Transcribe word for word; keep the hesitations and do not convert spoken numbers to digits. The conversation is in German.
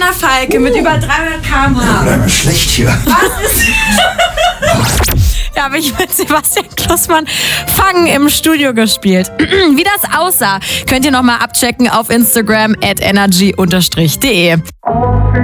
Anna Falke uh. mit über dreihundert Kilometer pro Stunde. Bleib mal schlecht hier. Was ist... Ja, habe ich mit Sebastian Klussmann Fangen im Studio gespielt. Wie das aussah, könnt ihr nochmal abchecken auf Instagram at energy unterstrich de.